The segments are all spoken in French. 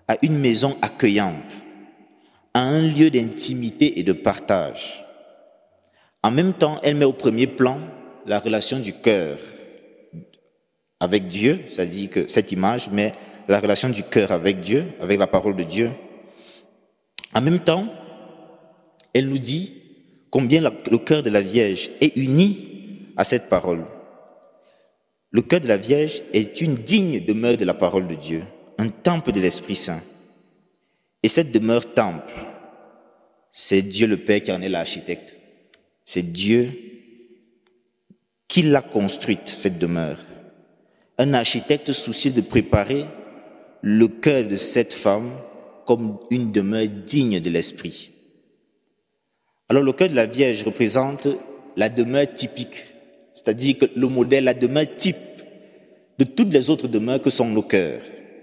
à une maison accueillante, à un lieu d'intimité et de partage. En même temps, elle met au premier plan la relation du cœur avec Dieu, c'est-à-dire que cette image met la relation du cœur avec Dieu, avec la parole de Dieu. En même temps, elle nous dit combien le cœur de la Vierge est uni à cette parole. Le cœur de la Vierge est une digne demeure de la parole de Dieu, un temple de l'Esprit Saint. Et cette demeure temple, c'est Dieu le Père qui en est l'architecte. C'est Dieu qui l'a construite, cette demeure. Un architecte soucieux de préparer le cœur de cette femme comme une demeure digne de l'Esprit. Alors le cœur de la Vierge représente la demeure typique, c'est-à-dire que le modèle, la demeure type de toutes les autres demeures que sont nos cœurs.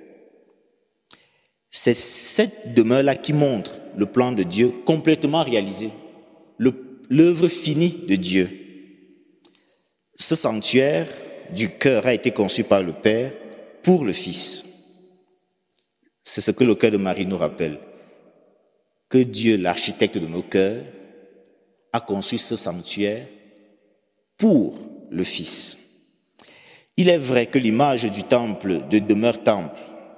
C'est cette demeure-là qui montre le plan de Dieu complètement réalisé, l'œuvre finie de Dieu. Ce sanctuaire du cœur a été conçu par le Père pour le Fils. C'est ce que le cœur de Marie nous rappelle, que Dieu, l'architecte de nos cœurs, a conçu ce sanctuaire pour le Fils. Il est vrai que l'image du temple, de demeure temple,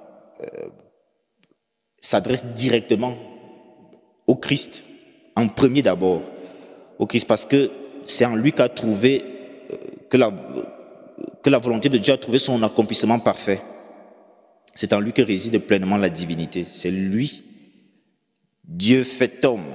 s'adresse directement au Christ, en premier d'abord, au Christ, parce que c'est en lui qu'a trouvé, que la volonté de Dieu a trouvé son accomplissement parfait. C'est en lui que réside pleinement la divinité. C'est lui, Dieu fait homme.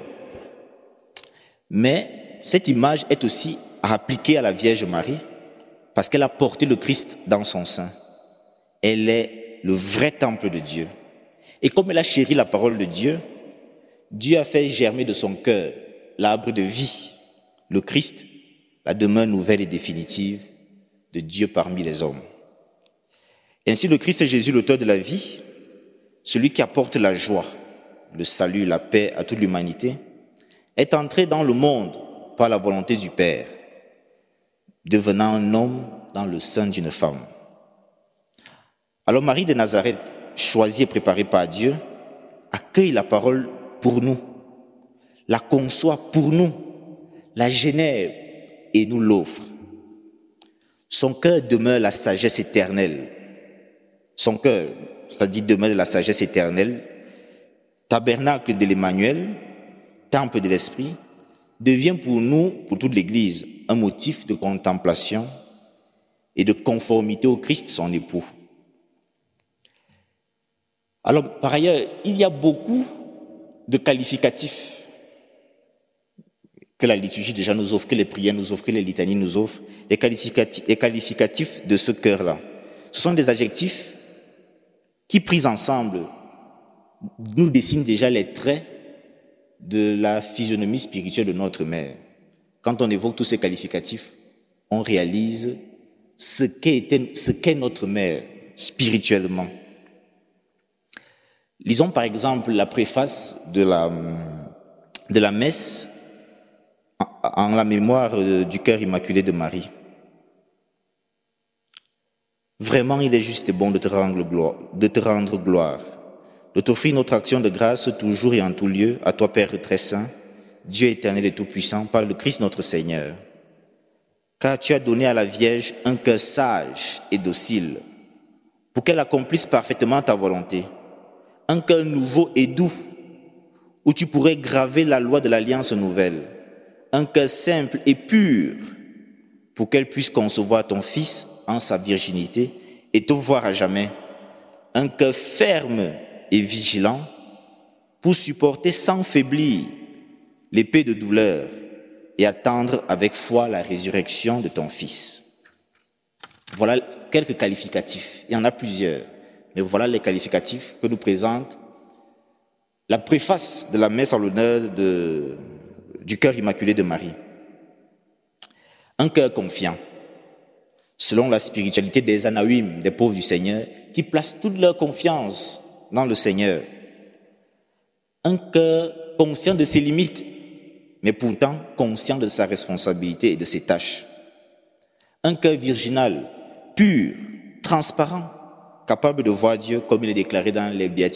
Mais cette image est aussi appliquée à la Vierge Marie, parce qu'elle a porté le Christ dans son sein. Elle est le vrai temple de Dieu. Et comme elle a chéri la parole de Dieu, Dieu a fait germer de son cœur l'arbre de vie, le Christ, la demeure nouvelle et définitive de Dieu parmi les hommes. Ainsi, le Christ est Jésus, l'auteur de la vie, celui qui apporte la joie, le salut, la paix à toute l'humanité, est entré dans le monde par la volonté du Père, devenant un homme dans le sein d'une femme. Alors Marie de Nazareth, choisie et préparée par Dieu, accueille la parole pour nous, la conçoit pour nous, la génère et nous l'offre. Son cœur demeure la sagesse éternelle. Son cœur, c'est-à-dire demeure la sagesse éternelle, tabernacle de l'Emmanuel, temple de l'Esprit, devient pour nous, pour toute l'Église, un motif de contemplation et de conformité au Christ, son époux. Alors, par ailleurs, il y a beaucoup de qualificatifs que la liturgie déjà nous offre, que les prières nous offrent, que les litanies nous offrent, les qualificatifs de ce cœur-là. Ce sont des adjectifs qui, pris ensemble, nous dessinent déjà les traits de la physionomie spirituelle de notre mère. Quand on évoque tous ces qualificatifs, on réalise ce qu'est notre mère spirituellement. Lisons par exemple la préface de la messe en la mémoire du cœur immaculé de Marie. Vraiment, il est juste et bon de te rendre gloire, de t'offrir notre action de grâce toujours et en tout lieu, à toi Père très saint, Dieu éternel et tout-puissant, par le Christ notre Seigneur. Car tu as donné à la Vierge un cœur sage et docile, pour qu'elle accomplisse parfaitement ta volonté. Un cœur nouveau et doux, où tu pourrais graver la loi de l'alliance nouvelle. Un cœur simple et pur, pour qu'elle puisse concevoir ton Fils en sa virginité et te voir à jamais. Un cœur ferme et vigilant, pour supporter sans faiblir l'épée de douleur et attendre avec foi la résurrection de ton Fils. Voilà quelques qualificatifs. Il y en a plusieurs, mais voilà les qualificatifs que nous présente la préface de la messe en l'honneur du cœur immaculé de Marie. Un cœur confiant, selon la spiritualité des Anaïm, des pauvres du Seigneur, qui placent toute leur confiance dans le Seigneur. Un cœur conscient de ses limites, mais pourtant conscient de sa responsabilité et de ses tâches. Un cœur virginal, pur, transparent, capable de voir Dieu comme il est déclaré dans les Béatitudes.